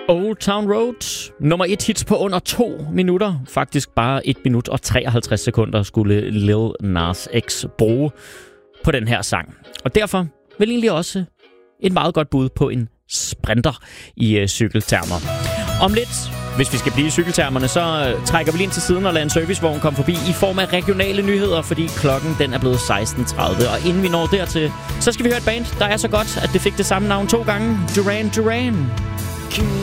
Old Town Road. Nummer 1 hits på under 2 minutter. Faktisk bare 1 minut og 53 sekunder skulle Lil Nas X bruge på den her sang. Og derfor vil egentlig også et meget godt bud på en sprinter i cykeltermer. Om lidt, hvis vi skal blive i cykeltermerne, så trækker vi lige ind til siden og lader en servicevogn komme forbi i form af regionale nyheder, fordi klokken den er blevet 16:30. Og inden vi når dertil, så skal vi høre et band, der er så godt, at det fik det samme navn 2 gange. Duran Duran.